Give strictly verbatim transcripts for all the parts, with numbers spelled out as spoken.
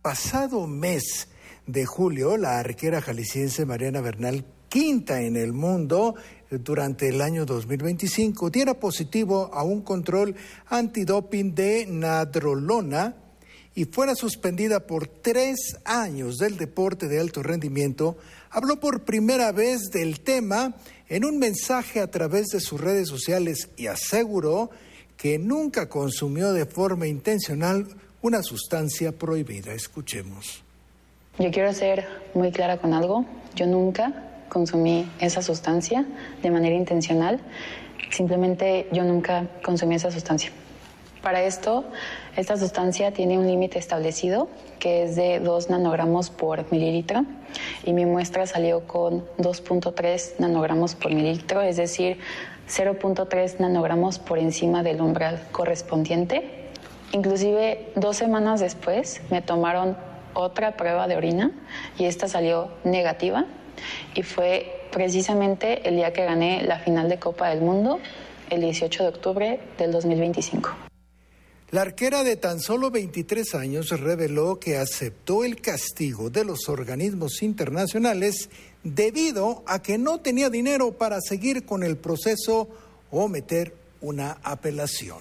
pasado mes de julio, la arquera jalisciense Mariana Bernal, quinta en el mundo durante el año dos mil veinticinco, diera positivo a un control antidoping de nandrolona y fuera suspendida por tres años del deporte de alto rendimiento, habló por primera vez del tema en un mensaje a través de sus redes sociales y aseguró que nunca consumió de forma intencional una sustancia prohibida. Escuchemos. Yo quiero ser muy clara con algo. Yo nunca consumí esa sustancia de manera intencional. Simplemente yo nunca consumí esa sustancia. Para esto, esta sustancia tiene un límite establecido que es de dos nanogramos por mililitro y mi muestra salió con dos punto tres nanogramos por mililitro, es decir, cero punto tres nanogramos por encima del umbral correspondiente. Inclusive dos semanas después me tomaron otra prueba de orina y esta salió negativa y fue precisamente el día que gané la final de Copa del Mundo, el dieciocho de octubre del dos mil veinticinco. La arquera de tan solo veintitrés años reveló que aceptó el castigo de los organismos internacionales debido a que no tenía dinero para seguir con el proceso o meter una apelación.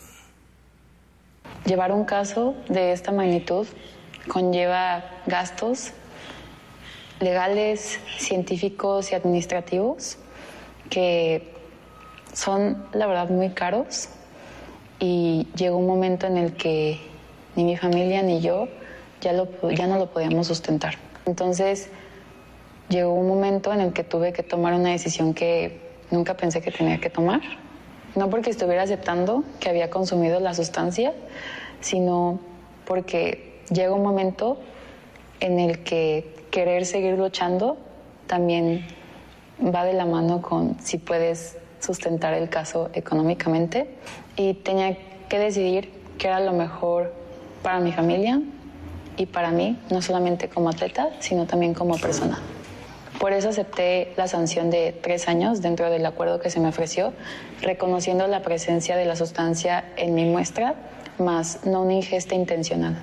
Llevar un caso de esta magnitud conlleva gastos legales, científicos y administrativos que son, la verdad, muy caros. Y llegó un momento en el que ni mi familia ni yo ya, lo, ya no lo podíamos sustentar. Entonces llegó un momento en el que tuve que tomar una decisión que nunca pensé que tenía que tomar. No porque estuviera aceptando que había consumido la sustancia, sino porque llega un momento en el que querer seguir luchando también va de la mano con si puedes sustentar el caso económicamente, y tenía que decidir qué era lo mejor para mi familia y para mí, no solamente como atleta, sino también como persona. Por eso acepté la sanción de tres años dentro del acuerdo que se me ofreció, reconociendo la presencia de la sustancia en mi muestra, más no una ingesta intencional.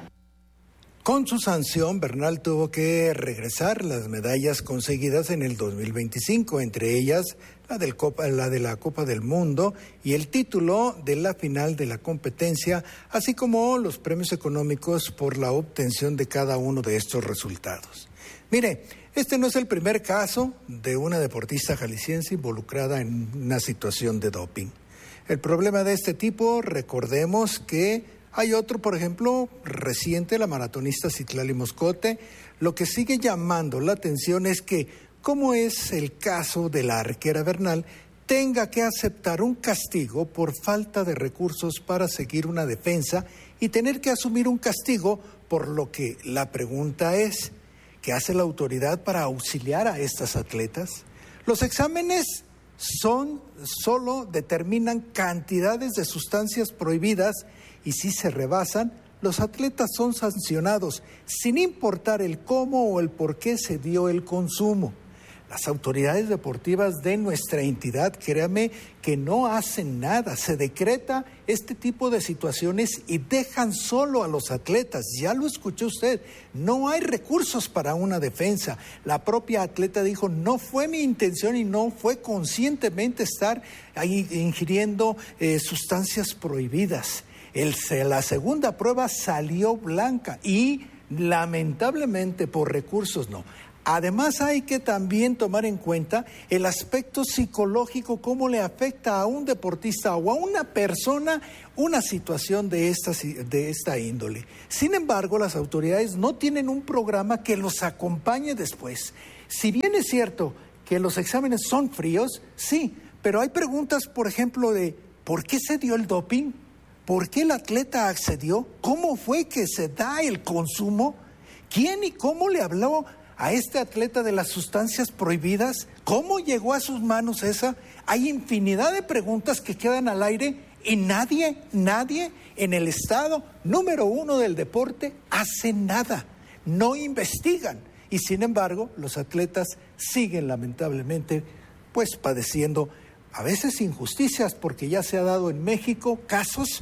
Con su sanción, Bernal tuvo que regresar las medallas conseguidas en el dos mil veinticinco, entre ellas la, del Copa, la de la Copa del Mundo y el título de la final de la competencia, así como los premios económicos por la obtención de cada uno de estos resultados. Mire, este no es el primer caso de una deportista jalisciense involucrada en una situación de doping. El problema de este tipo, recordemos que hay otro, por ejemplo, reciente, la maratonista Citlali Moscote. Lo que sigue llamando la atención es que, como es el caso de la arquera Bernal, tenga que aceptar un castigo por falta de recursos para seguir una defensa y tener que asumir un castigo, por lo que la pregunta es, ¿qué hace la autoridad para auxiliar a estas atletas? Los exámenes son, solo determinan cantidades de sustancias prohibidas y si se rebasan, los atletas son sancionados sin importar el cómo o el por qué se dio el consumo. Las autoridades deportivas de nuestra entidad, créame, que no hacen nada. Se decreta este tipo de situaciones y dejan solo a los atletas. Ya lo escuchó usted, no hay recursos para una defensa. La propia atleta dijo, no fue mi intención y no fue conscientemente estar ahí ingiriendo eh, sustancias prohibidas. El, la segunda prueba salió blanca y lamentablemente por recursos no. Además hay que también tomar en cuenta el aspecto psicológico, cómo le afecta a un deportista o a una persona una situación de esta, de esta índole. Sin embargo, las autoridades no tienen un programa que los acompañe después. Si bien es cierto que los exámenes son fríos, sí, pero hay preguntas, por ejemplo, de ¿por qué se dio el doping? ¿Por qué el atleta accedió? ¿Cómo fue que se da el consumo? ¿Quién y cómo le habló a este atleta de las sustancias prohibidas? ¿Cómo llegó a sus manos esa? Hay infinidad de preguntas que quedan al aire y nadie, nadie en el estado número uno del deporte hace nada. No investigan. Y sin embargo, los atletas siguen lamentablemente pues padeciendo a veces injusticias, porque ya se ha dado en México casos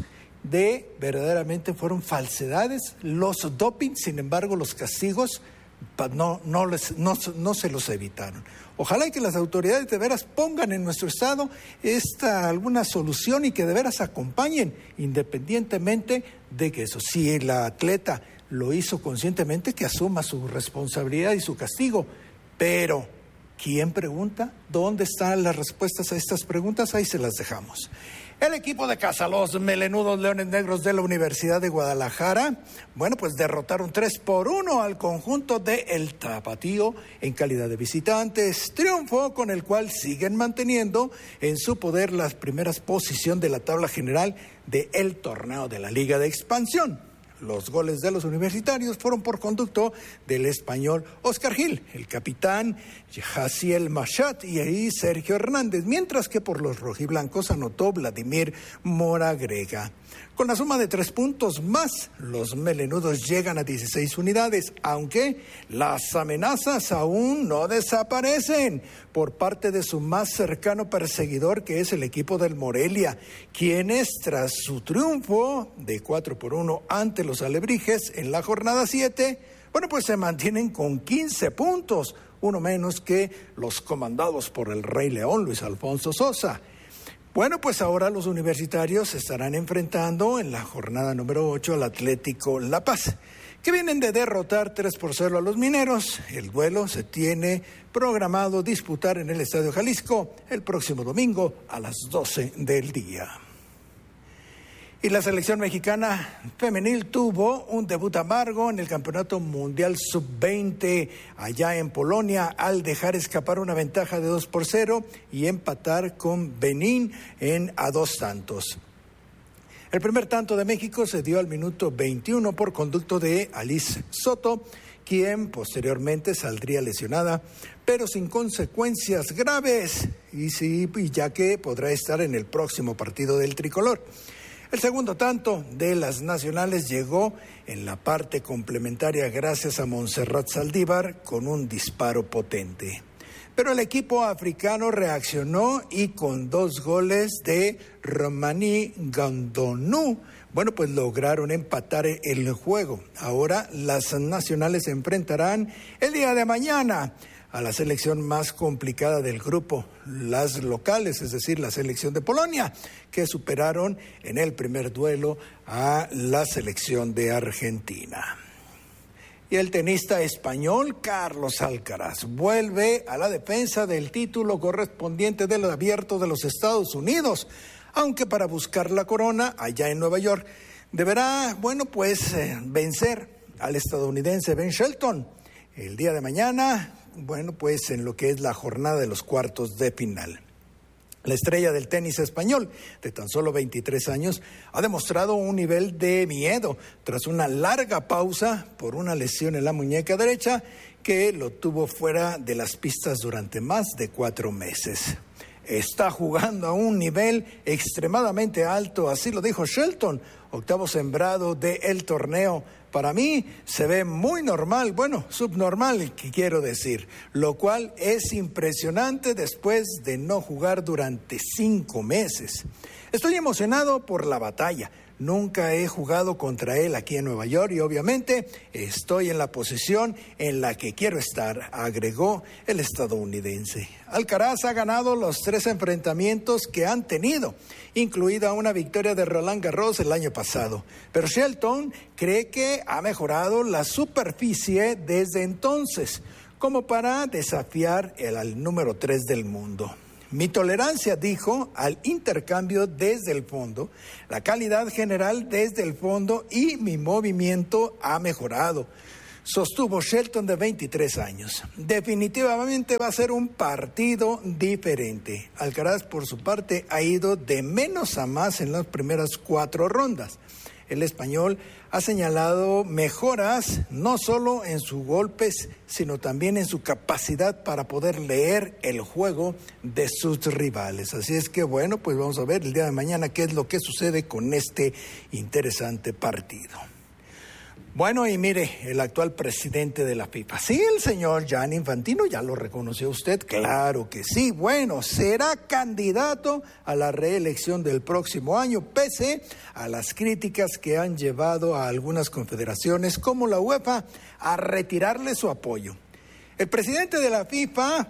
de verdaderamente fueron falsedades. Los doping, sin embargo, los castigos no, no, les, no, no se los evitaron. Ojalá y que las autoridades de veras pongan en nuestro estado esta alguna solución y que de veras acompañen, independientemente de que eso, si la atleta lo hizo conscientemente, que asuma su responsabilidad y su castigo. Pero, ¿quién pregunta? ¿Dónde están las respuestas a estas preguntas? Ahí se las dejamos. El equipo de casa, los melenudos Leones Negros de la Universidad de Guadalajara, bueno, pues derrotaron tres por uno al conjunto de El Tapatío en calidad de visitantes. Triunfo con el cual siguen manteniendo en su poder la primera posición de la tabla general del torneo de la Liga de Expansión. Los goles de los universitarios fueron por conducto del español Oscar Gil, el capitán Jaciel Machat y ahí Sergio Hernández, mientras que por los rojiblancos anotó Vladimir Moragrega. Con la suma de tres puntos más, los melenudos llegan a dieciséis unidades, aunque las amenazas aún no desaparecen por parte de su más cercano perseguidor, que es el equipo del Morelia, quienes tras su triunfo de cuatro por uno ante los Alebrijes en la jornada siete, bueno, pues se mantienen con quince puntos, uno menos que los comandados por el Rey León, Luis Alfonso Sosa. Bueno, pues ahora los universitarios se estarán enfrentando en la jornada número ocho al Atlético La Paz, que vienen de derrotar tres por cero a los mineros. El duelo se tiene programado disputar en el Estadio Jalisco el próximo domingo a las doce del día. Y la selección mexicana femenil tuvo un debut amargo en el Campeonato Mundial sub veinte allá en Polonia al dejar escapar una ventaja de dos por cero y empatar con Benín en a dos tantos. El primer tanto de México se dio al minuto veintiuno por conducto de Alice Soto, quien posteriormente saldría lesionada, pero sin consecuencias graves, y sí, ya que podrá estar en el próximo partido del tricolor. El segundo tanto de las nacionales llegó en la parte complementaria gracias a Montserrat Saldívar con un disparo potente. Pero el equipo africano reaccionó y con dos goles de Romani Gandonu, bueno, pues lograron empatar el juego. Ahora las nacionales se enfrentarán el día de mañana a la selección más complicada del grupo, las locales, es decir, la selección de Polonia, que superaron en el primer duelo a la selección de Argentina. Y el tenista español Carlos Alcaraz vuelve a la defensa del título correspondiente del Abierto de los Estados Unidos, aunque para buscar la corona allá en Nueva York deberá, bueno, pues eh, vencer al estadounidense Ben Shelton el día de mañana, bueno, pues en lo que es la jornada de los cuartos de final. La estrella del tenis español, de tan solo veintitrés años, ha demostrado un nivel de miedo tras una larga pausa por una lesión en la muñeca derecha que lo tuvo fuera de las pistas durante más de cuatro meses. Está jugando a un nivel extremadamente alto, así lo dijo Shelton, octavo sembrado del torneo. Para mí se ve muy normal, bueno, subnormal, que quiero decir, lo cual es impresionante después de no jugar durante cinco meses. Estoy emocionado por la batalla. Nunca he jugado contra él aquí en Nueva York y obviamente estoy en la posición en la que quiero estar, agregó el estadounidense. Alcaraz ha ganado los tres enfrentamientos que han tenido, incluida una victoria de Roland Garros el año pasado. Pero Shelton cree que ha mejorado la superficie desde entonces, como para desafiar el, al número tres del mundo. Mi tolerancia, dijo, al intercambio desde el fondo, la calidad general desde el fondo y mi movimiento ha mejorado, sostuvo Shelton, de veintitrés años. Definitivamente va a ser un partido diferente. Alcaraz, por su parte, ha ido de menos a más en las primeras cuatro rondas. El español ha señalado mejoras no solo en sus golpes, sino también en su capacidad para poder leer el juego de sus rivales. Así es que, bueno, pues vamos a ver el día de mañana qué es lo que sucede con este interesante partido. Bueno, y mire, el actual presidente de la FIFA, sí, el señor Gianni Infantino, ya lo reconoció usted, claro que sí. Bueno, será candidato a la reelección del próximo año, pese a las críticas que han llevado a algunas confederaciones como la UEFA a retirarle su apoyo. El presidente de la FIFA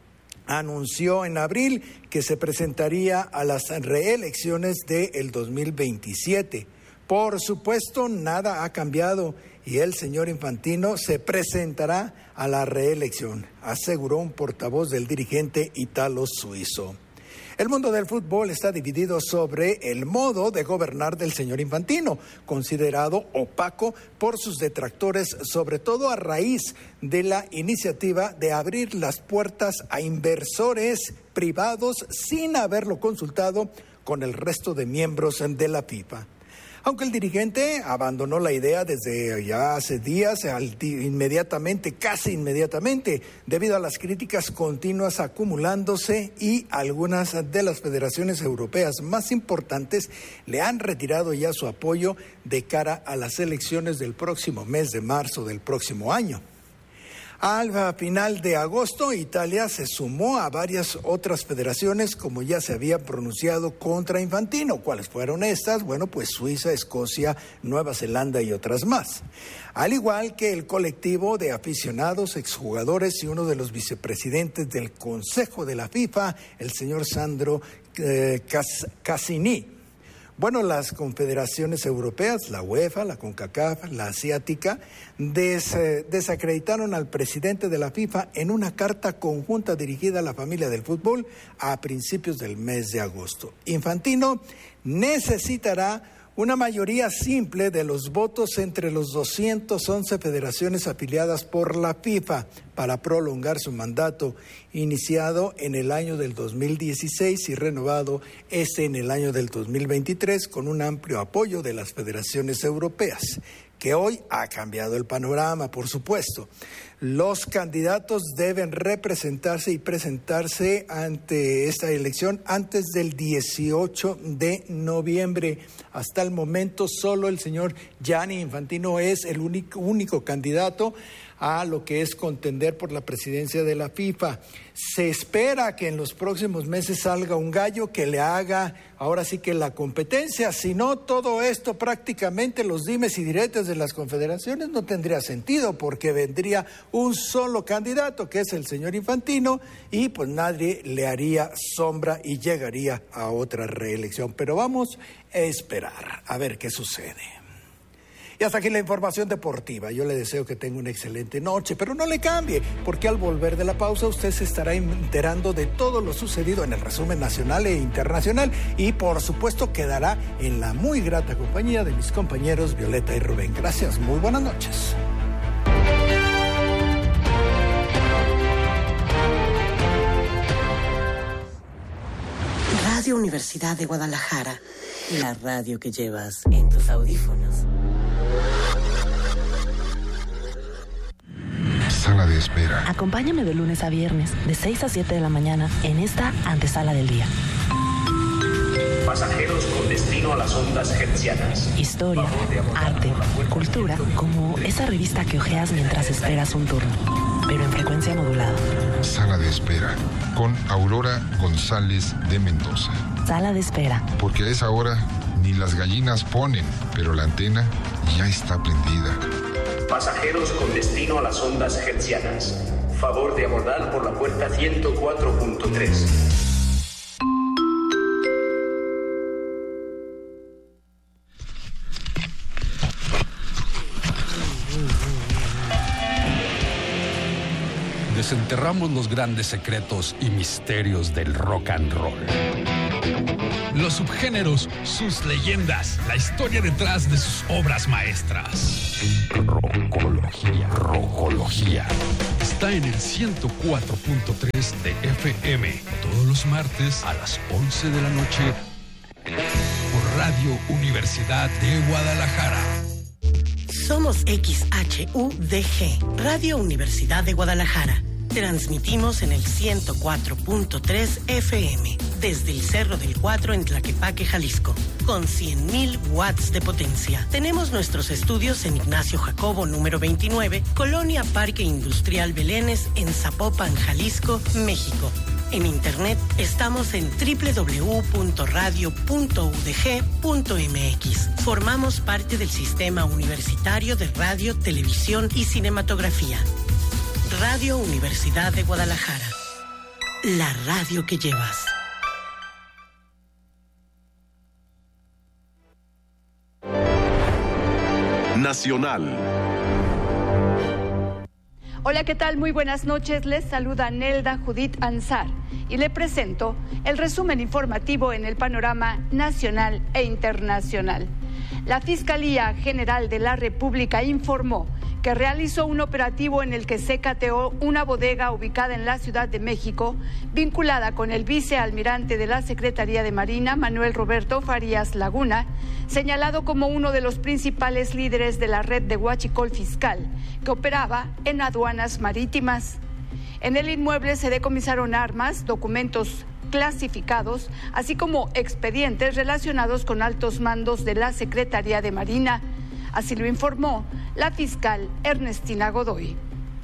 anunció en abril que se presentaría a las reelecciones del dos mil veintisiete. Por supuesto, nada ha cambiado y el señor Infantino se presentará a la reelección, aseguró un portavoz del dirigente italo-suizo. El mundo del fútbol está dividido sobre el modo de gobernar del señor Infantino, considerado opaco por sus detractores, sobre todo a raíz de la iniciativa de abrir las puertas a inversores privados sin haberlo consultado con el resto de miembros de la FIFA. Aunque el dirigente abandonó la idea desde ya hace días, inmediatamente, casi inmediatamente, debido a las críticas continuas acumulándose y algunas de las federaciones europeas más importantes le han retirado ya su apoyo de cara a las elecciones del próximo mes de marzo del próximo año. Al final de agosto, Italia se sumó a varias otras federaciones, como ya se había pronunciado contra Infantino. ¿Cuáles fueron estas? Bueno, pues Suiza, Escocia, Nueva Zelanda y otras más. Al igual que el colectivo de aficionados, exjugadores y uno de los vicepresidentes del Consejo de la FIFA, el señor Sandro eh, Cas- Cassini. Bueno, las confederaciones europeas, la UEFA, la CONCACAF, la asiática, des, eh, desacreditaron al presidente de la FIFA en una carta conjunta dirigida a la familia del fútbol a principios del mes de agosto. Infantino necesitará una mayoría simple de los votos entre los doscientas once federaciones afiliadas por la FIFA para prolongar su mandato, iniciado en el año del dos mil dieciséis y renovado este en el año del dos mil veintitrés con un amplio apoyo de las federaciones europeas, que hoy ha cambiado el panorama, por supuesto. Los candidatos deben representarse y presentarse ante esta elección antes del dieciocho de noviembre. Hasta el momento, solo el señor Gianni Infantino es el único, único candidato a lo que es contender por la presidencia de la FIFA. Se espera que en los próximos meses salga un gallo que le haga ahora sí que la competencia. Si no, todo esto prácticamente, los dimes y diretes de las confederaciones no tendría sentido, porque vendría un solo candidato, que es el señor Infantino, y pues nadie le haría sombra y llegaría a otra reelección. Pero vamos a esperar a ver qué sucede. Y hasta aquí la información deportiva. Yo le deseo que tenga una excelente noche, pero no le cambie, porque al volver de la pausa usted se estará enterando de todo lo sucedido en el resumen nacional e internacional y por supuesto quedará en la muy grata compañía de mis compañeros Violeta y Rubén. Gracias, muy buenas noches. Radio Universidad de Guadalajara, la radio que llevas en tus audífonos. Sala de espera. Acompáñame de lunes a viernes, de seis a siete de la mañana, en esta antesala del día. Pasajeros con destino a las ondas hertzianas. Historia, arte, cultura, como esa revista que hojeas mientras esperas un turno, pero en frecuencia modulada. Sala de espera, con Aurora González de Mendoza. Sala de espera. Porque a esa hora ni las gallinas ponen, pero la antena ya está prendida. Pasajeros con destino a las ondas hertzianas. Favor de abordar por la puerta ciento cuatro punto tres. Desenterramos los grandes secretos y misterios del rock and roll. Los subgéneros, sus leyendas, la historia detrás de sus obras maestras. Rocología, rocología. Está en el ciento cuatro punto tres de F M, todos los martes a las once de la noche, por Radio Universidad de Guadalajara. Somos X H U D G, Radio Universidad de Guadalajara. Transmitimos en el ciento cuatro punto tres F M, desde el Cerro del Cuatro en Tlaquepaque, Jalisco, con cien mil watts de potencia. Tenemos nuestros estudios en Ignacio Jacobo, número veintinueve, Colonia Parque Industrial Belénes, en Zapopan, Jalisco, México. En internet estamos en doble u doble u doble u punto radio punto u d g punto m x. Formamos parte del Sistema Universitario de Radio, Televisión y Cinematografía. Radio Universidad de Guadalajara. La radio que llevas. Nacional. Hola, ¿qué tal? Muy buenas noches. Les saluda Nelda Judith Ansar y le presento el resumen informativo en el panorama nacional e internacional. La Fiscalía General de la República informó que realizó un operativo en el que se cateó una bodega ubicada en la Ciudad de México, vinculada con el vicealmirante de la Secretaría de Marina, Manuel Roberto Farías Laguna, señalado como uno de los principales líderes de la red de huachicol fiscal, que operaba en aduanas marítimas. En el inmueble se decomisaron armas, documentos clasificados, así como expedientes relacionados con altos mandos de la Secretaría de Marina. Así lo informó la fiscal Ernestina Godoy.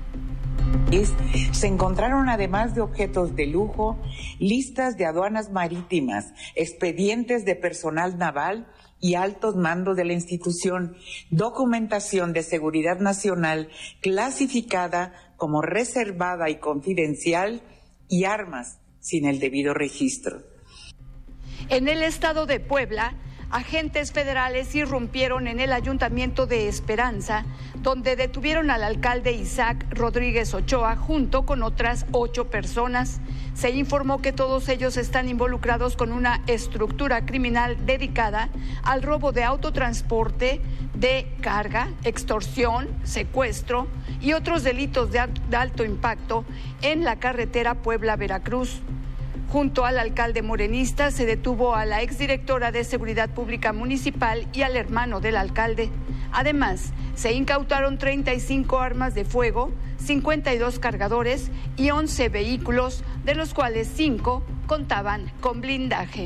Se encontraron, además de objetos de lujo, listas de aduanas marítimas, expedientes de personal naval y altos mandos de la institución, documentación de seguridad nacional clasificada como reservada y confidencial y armas sin el debido registro. En el estado de Puebla, agentes federales irrumpieron en el ayuntamiento de Esperanza, donde detuvieron al alcalde Isaac Rodríguez Ochoa junto con otras ocho personas. Se informó que todos ellos están involucrados con una estructura criminal dedicada al robo de autotransporte, de carga, extorsión, secuestro y otros delitos de alto impacto en la carretera Puebla-Veracruz. Junto al alcalde morenista se detuvo a la exdirectora de Seguridad Pública Municipal y al hermano del alcalde. Además, se incautaron treinta y cinco armas de fuego, cincuenta y dos cargadores y once vehículos, de los cuales cinco contaban con blindaje.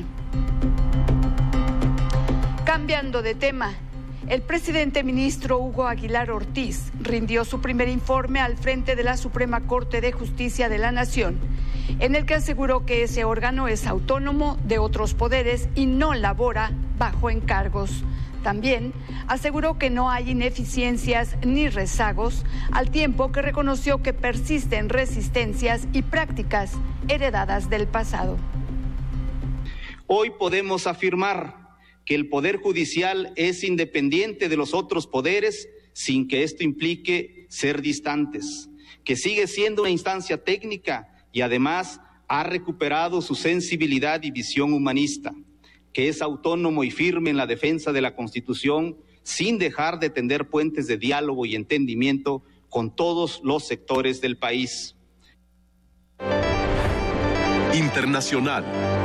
Cambiando de tema, el presidente ministro Hugo Aguilar Ortiz rindió su primer informe al frente de la Suprema Corte de Justicia de la Nación, en el que aseguró que ese órgano es autónomo de otros poderes y no labora bajo encargos. También aseguró que no hay ineficiencias ni rezagos, al tiempo que reconoció que persisten resistencias y prácticas heredadas del pasado. Hoy podemos afirmar que el Poder Judicial es independiente de los otros poderes sin que esto implique ser distantes, que sigue siendo una instancia técnica y además ha recuperado su sensibilidad y visión humanista, que es autónomo y firme en la defensa de la Constitución sin dejar de tender puentes de diálogo y entendimiento con todos los sectores del país. Internacional.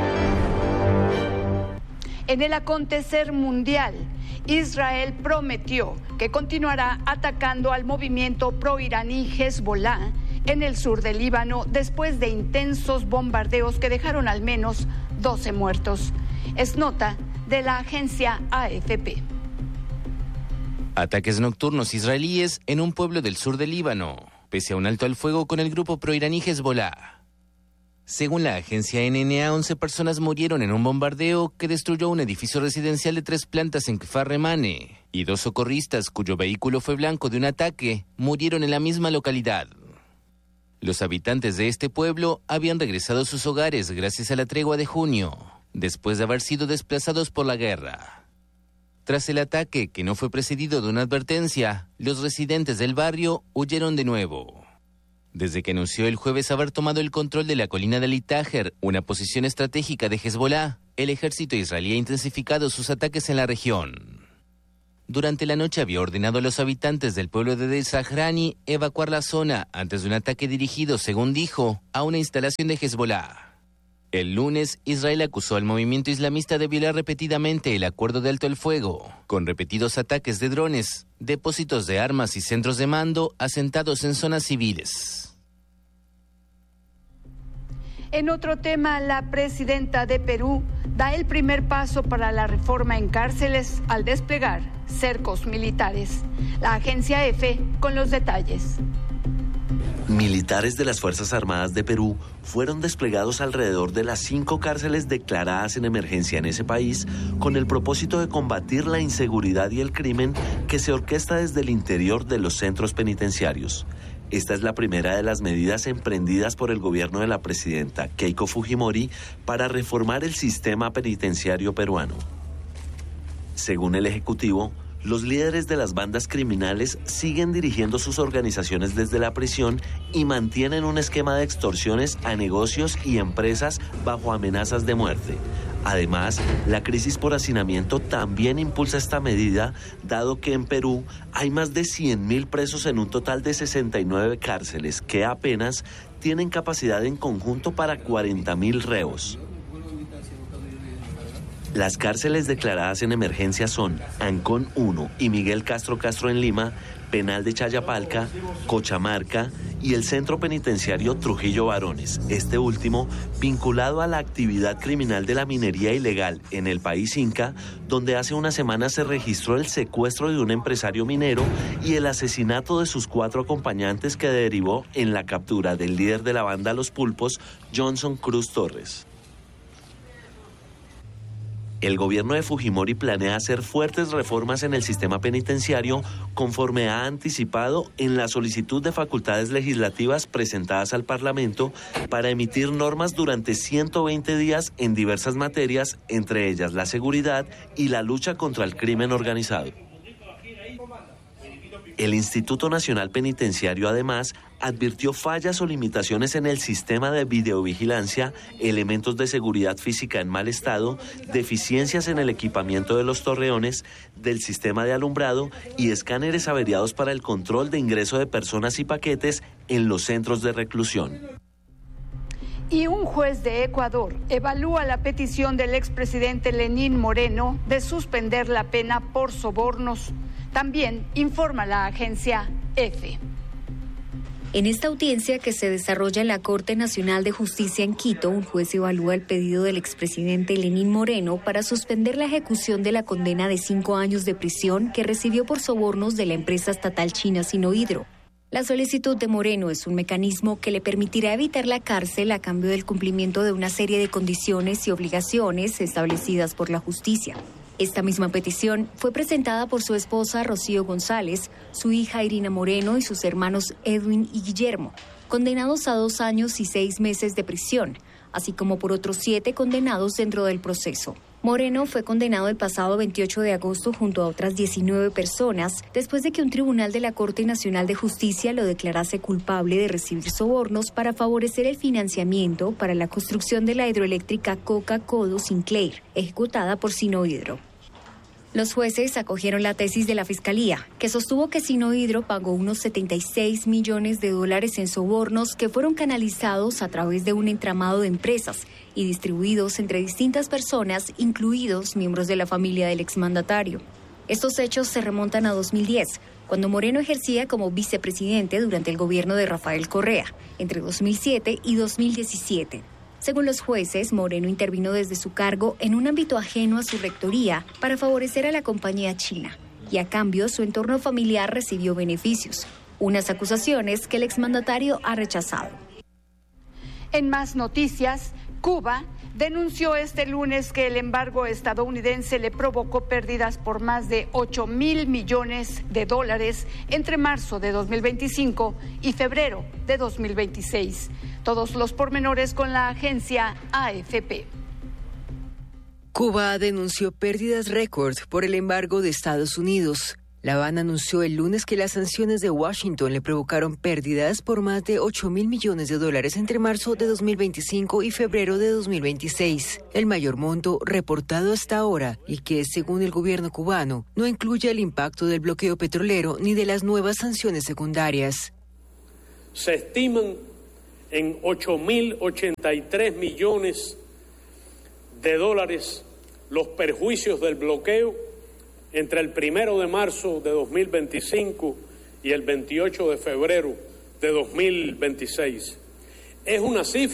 En el acontecer mundial, Israel prometió que continuará atacando al movimiento pro-iraní Hezbollah en el sur del Líbano después de intensos bombardeos que dejaron al menos doce muertos. Es nota de la agencia A F P. Ataques nocturnos israelíes en un pueblo del sur del Líbano, pese a un alto al fuego con el grupo pro-iraní Hezbollah. Según la agencia N N A, once personas murieron en un bombardeo que destruyó un edificio residencial de tres plantas en Kfar Remane, y dos socorristas cuyo vehículo fue blanco de un ataque murieron en la misma localidad. Los habitantes de este pueblo habían regresado a sus hogares gracias a la tregua de junio, después de haber sido desplazados por la guerra. Tras el ataque, que no fue precedido de una advertencia, los residentes del barrio huyeron de nuevo. Desde que anunció el jueves haber tomado el control de la colina de Al-Tajer, una posición estratégica de Hezbollah, el ejército israelí ha intensificado sus ataques en la región. Durante la noche había ordenado a los habitantes del pueblo de Deir Zahrani evacuar la zona antes de un ataque dirigido, según dijo, a una instalación de Hezbollah. El lunes, Israel acusó al movimiento islamista de violar repetidamente el acuerdo de alto el fuego, con repetidos ataques de drones, depósitos de armas y centros de mando asentados en zonas civiles. En otro tema, la presidenta de Perú da el primer paso para la reforma en cárceles al desplegar cercos militares. La agencia EFE con los detalles. Militares de las Fuerzas Armadas de Perú fueron desplegados alrededor de las cinco cárceles declaradas en emergencia en ese país con el propósito de combatir la inseguridad y el crimen que se orquesta desde el interior de los centros penitenciarios. Esta es la primera de las medidas emprendidas por el gobierno de la presidenta Keiko Fujimori para reformar el sistema penitenciario peruano. Según el Ejecutivo, los líderes de las bandas criminales siguen dirigiendo sus organizaciones desde la prisión y mantienen un esquema de extorsiones a negocios y empresas bajo amenazas de muerte. Además, la crisis por hacinamiento también impulsa esta medida, dado que en Perú hay más de cien mil presos en un total de sesenta y nueve cárceles, que apenas tienen capacidad en conjunto para cuarenta mil reos. Las cárceles declaradas en emergencia son Ancón uno y Miguel Castro Castro en Lima, Penal de Chayapalca, Cochamarca y el Centro Penitenciario Trujillo Varones, este último vinculado a la actividad criminal de la minería ilegal en el país Inca, donde hace una semana se registró el secuestro de un empresario minero y el asesinato de sus cuatro acompañantes, que derivó en la captura del líder de la banda Los Pulpos, Johnson Cruz Torres. El gobierno de Fujimori planea hacer fuertes reformas en el sistema penitenciario, conforme ha anticipado en la solicitud de facultades legislativas presentadas al Parlamento para emitir normas durante ciento veinte días en diversas materias, entre ellas la seguridad y la lucha contra el crimen organizado. El Instituto Nacional Penitenciario, además, advirtió fallas o limitaciones en el sistema de videovigilancia, elementos de seguridad física en mal estado, deficiencias en el equipamiento de los torreones, del sistema de alumbrado y escáneres averiados para el control de ingreso de personas y paquetes en los centros de reclusión. Y un juez de Ecuador evalúa la petición del expresidente Lenín Moreno de suspender la pena por sobornos. También informa la agencia EFE. En esta audiencia que se desarrolla en la Corte Nacional de Justicia en Quito, un juez evalúa el pedido del expresidente Lenín Moreno para suspender la ejecución de la condena de cinco años de prisión que recibió por sobornos de la empresa estatal china Sinohydro. La solicitud de Moreno es un mecanismo que le permitirá evitar la cárcel a cambio del cumplimiento de una serie de condiciones y obligaciones establecidas por la justicia. Esta misma petición fue presentada por su esposa Rocío González, su hija Irina Moreno y sus hermanos Edwin y Guillermo, condenados a dos años y seis meses de prisión, así como por otros siete condenados dentro del proceso. Moreno fue condenado el pasado veintiocho de agosto junto a otras diecinueve personas después de que un tribunal de la Corte Nacional de Justicia lo declarase culpable de recibir sobornos para favorecer el financiamiento para la construcción de la hidroeléctrica Coca-Codo-Sinclair, ejecutada por Sinohydro. Los jueces acogieron la tesis de la Fiscalía, que sostuvo que Sinohydro pagó unos setenta y seis millones de dólares en sobornos que fueron canalizados a través de un entramado de empresas y distribuidos entre distintas personas, incluidos miembros de la familia del exmandatario. Estos hechos se remontan a dos mil diez, cuando Moreno ejercía como vicepresidente durante el gobierno de Rafael Correa, entre dos mil siete y dos mil diecisiete. Según los jueces, Moreno intervino desde su cargo en un ámbito ajeno a su rectoría para favorecer a la compañía china, y a cambio su entorno familiar recibió beneficios, unas acusaciones que el exmandatario ha rechazado. En más noticias, Cuba denunció este lunes que el embargo estadounidense le provocó pérdidas por más de ocho mil millones de dólares entre marzo de dos mil veinticinco y febrero de dos mil veintiséis. Todos los pormenores con la agencia A F P. Cuba denunció pérdidas récord por el embargo de Estados Unidos. La Habana anunció el lunes que las sanciones de Washington le provocaron pérdidas por más de ocho mil millones de dólares entre marzo de dos mil veinticinco y febrero de dos mil veintiséis, el mayor monto reportado hasta ahora y que, según el gobierno cubano, no incluye el impacto del bloqueo petrolero ni de las nuevas sanciones secundarias. Se estiman en ocho mil ochenta y tres millones de dólares los perjuicios del bloqueo entre el primero de marzo de dos mil veinticinco y el veintiocho de febrero de dos mil veintiséis. Es una cifra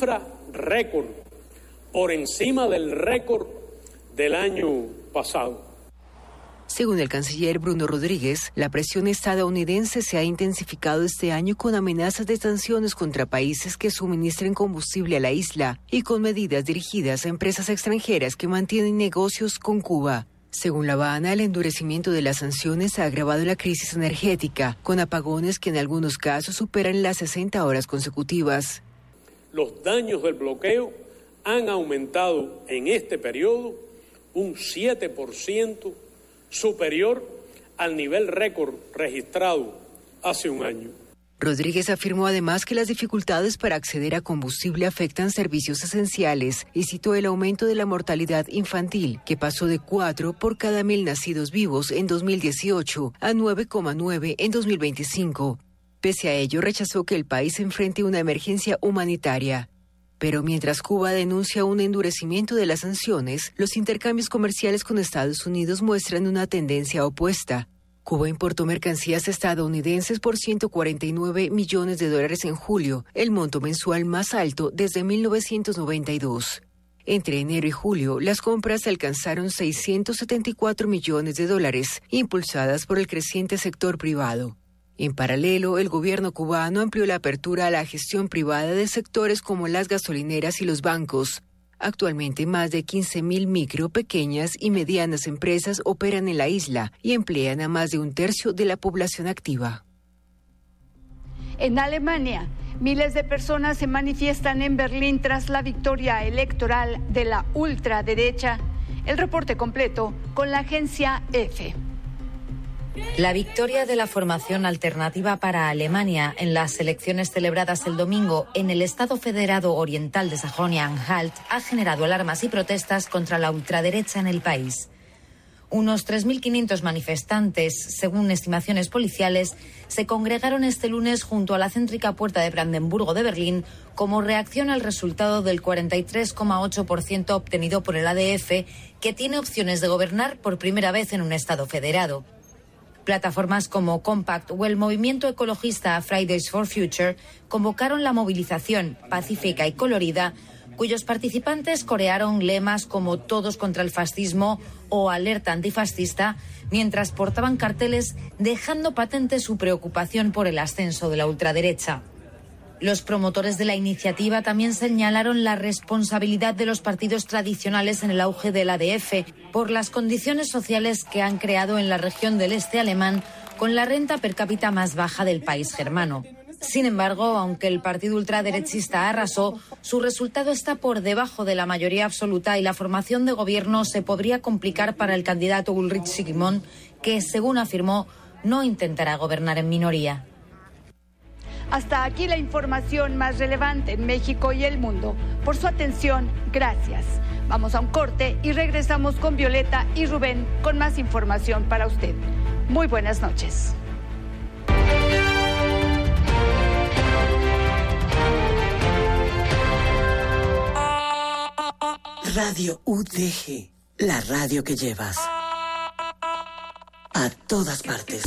récord, por encima del récord del año pasado. Según el canciller Bruno Rodríguez, la presión estadounidense se ha intensificado este año con amenazas de sanciones contra países que suministren combustible a la isla y con medidas dirigidas a empresas extranjeras que mantienen negocios con Cuba. Según La Habana, el endurecimiento de las sanciones ha agravado la crisis energética, con apagones que en algunos casos superan las sesenta horas consecutivas. Los daños del bloqueo han aumentado en este periodo un siete por ciento superior al nivel récord registrado hace un año. Rodríguez afirmó además que las dificultades para acceder a combustible afectan servicios esenciales y citó el aumento de la mortalidad infantil, que pasó de cuatro por cada mil nacidos vivos en dos mil dieciocho a nueve coma nueve en dos mil veinticinco. Pese a ello, rechazó que el país enfrente una emergencia humanitaria. Pero mientras Cuba denuncia un endurecimiento de las sanciones, los intercambios comerciales con Estados Unidos muestran una tendencia opuesta. Cuba importó mercancías estadounidenses por ciento cuarenta y nueve millones de dólares en julio, el monto mensual más alto desde mil novecientos noventa y dos. Entre enero y julio, las compras alcanzaron seiscientos setenta y cuatro millones de dólares, impulsadas por el creciente sector privado. En paralelo, el gobierno cubano amplió la apertura a la gestión privada de sectores como las gasolineras y los bancos. Actualmente, más de quince mil micro, pequeñas y medianas empresas operan en la isla y emplean a más de un tercio de la población activa. En Alemania, miles de personas se manifiestan en Berlín tras la victoria electoral de la ultraderecha. El reporte completo con la agencia EFE. La victoria de la formación alternativa para Alemania en las elecciones celebradas el domingo en el Estado Federado Oriental de Sajonia-Anhalt ha generado alarmas y protestas contra la ultraderecha en el país. Unos tres mil quinientos manifestantes, según estimaciones policiales, se congregaron este lunes junto a la céntrica Puerta de Brandenburgo de Berlín como reacción al resultado del cuarenta y tres coma ocho por ciento obtenido por el A D F, que tiene opciones de gobernar por primera vez en un Estado federado. Plataformas como Compact o el movimiento ecologista Fridays for Future convocaron la movilización pacífica y colorida, cuyos participantes corearon lemas como Todos contra el fascismo o Alerta antifascista, mientras portaban carteles dejando patente su preocupación por el ascenso de la ultraderecha. Los promotores de la iniciativa también señalaron la responsabilidad de los partidos tradicionales en el auge del A D F por las condiciones sociales que han creado en la región del este alemán, con la renta per cápita más baja del país germano. Sin embargo, aunque el partido ultraderechista arrasó, su resultado está por debajo de la mayoría absoluta y la formación de gobierno se podría complicar para el candidato Ulrich Sigmund, que, según afirmó, no intentará gobernar en minoría. Hasta aquí la información más relevante en México y el mundo. Por su atención, gracias. Vamos a un corte y regresamos con Violeta y Rubén con más información para usted. Muy buenas noches. Radio U D G, la radio que llevas a todas partes.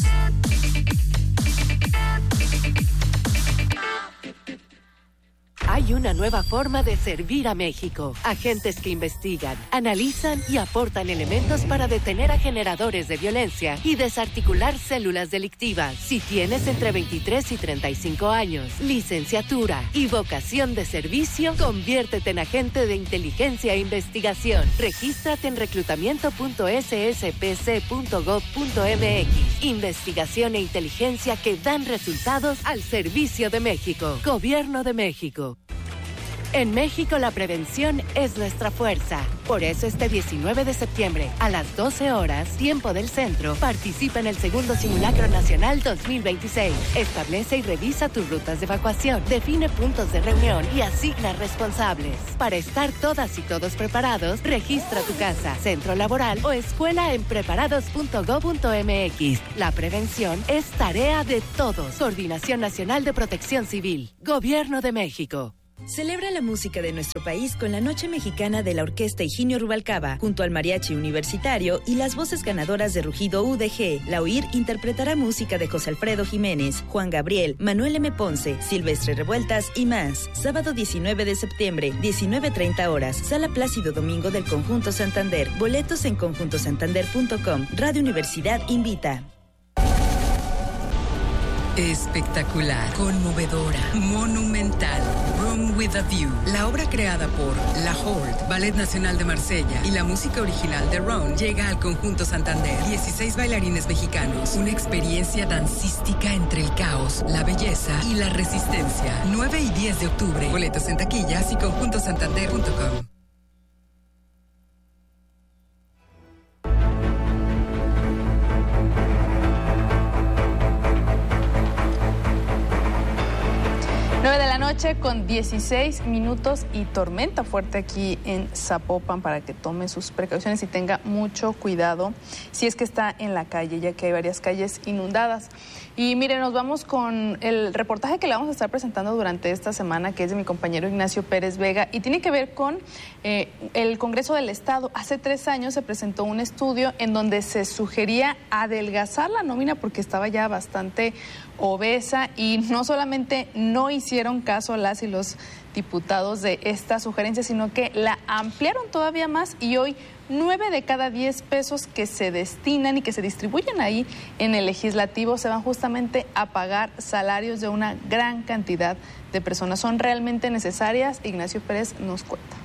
Hay una nueva forma de servir a México. Agentes que investigan, analizan y aportan elementos para detener a generadores de violencia y desarticular células delictivas. Si tienes entre veintitrés y treinta y cinco años, licenciatura y vocación de servicio, conviértete en agente de inteligencia e investigación. Regístrate en reclutamiento punto s s p c punto gov punto m x. Investigación e inteligencia que dan resultados al servicio de México. Gobierno de México. En México la prevención es nuestra fuerza. Por eso este diecinueve de septiembre, a las doce horas, tiempo del centro, participa en el segundo Simulacro Nacional dos mil veintiséis. Establece y revisa tus rutas de evacuación, define puntos de reunión y asigna responsables. Para estar todas y todos preparados, registra tu casa, centro laboral o escuela en preparados punto gov punto m x. La prevención es tarea de todos. Coordinación Nacional de Protección Civil. Gobierno de México. Celebra la música de nuestro país con la Noche Mexicana de la Orquesta Higinio Rubalcaba, junto al Mariachi Universitario y las voces ganadoras de Rugido U D G. La O I R interpretará música de José Alfredo Jiménez, Juan Gabriel, Manuel M. Ponce, Silvestre Revueltas y más. Sábado diecinueve de septiembre, diecinueve treinta horas, Sala Plácido Domingo del Conjunto Santander. Boletos en conjunto santander punto com. Radio Universidad invita. Espectacular, conmovedora, monumental. Room with a View, la obra creada por La Horde, Ballet Nacional de Marsella y la música original de Ron llega al Conjunto Santander. dieciséis bailarines mexicanos, una experiencia dancística entre el caos, la belleza y la resistencia. nueve y diez de octubre, boletos en taquillas y conjunto santander punto com. nueve de la noche con dieciséis minutos y tormenta fuerte aquí en Zapopan, para que tome sus precauciones y tenga mucho cuidado si es que está en la calle, ya que hay varias calles inundadas. Y miren, nos vamos con el reportaje que le vamos a estar presentando durante esta semana, que es de mi compañero Ignacio Pérez Vega, y tiene que ver con eh, el Congreso del Estado. Hace tres años se presentó un estudio en donde se sugería adelgazar la nómina porque estaba ya bastante obesa, y no solamente no hicieron caso las y los diputados de esta sugerencia, sino que la ampliaron todavía más, y hoy nueve de cada diez pesos que se destinan y que se distribuyen ahí en el legislativo se van justamente a pagar salarios de una gran cantidad de personas. ¿Son realmente necesarias? Ignacio Pérez nos cuenta.